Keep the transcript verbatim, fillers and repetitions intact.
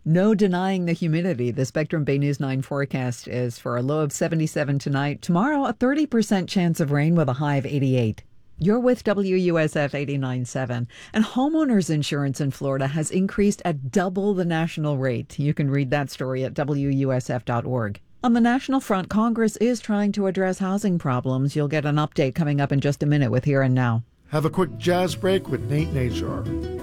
No denying the humidity. The Spectrum Bay News nine forecast is for a low of seventy-seven tonight. Tomorrow, a thirty percent chance of rain with a high of eighty-eight. You're with W U S F eighty-nine point seven. And homeowners insurance in Florida has increased at double the national rate. You can read that story at W U S F dot org. On the national front, Congress is trying to address housing problems. You'll get an update coming up in just a minute with Here and Now. Have a quick jazz break with Nate Najar.